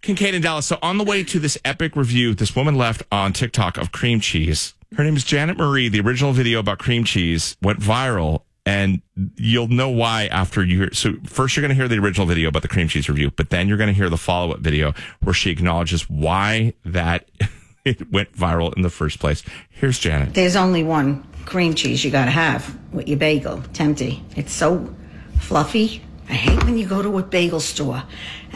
Kincaid in Dallas. So on the way to this epic review, this woman left on TikTok of cream cheese. Her name is Janet Marie. The original video about cream cheese went viral, and you'll know why after you hear. So first you're going to hear the original video about the cream cheese review, but then you're going to hear the follow-up video where she acknowledges why that it went viral in the first place. Here's Janet. There's only one cream cheese you got to have with your bagel, Tempty. It's so fluffy. I hate when you go to a bagel store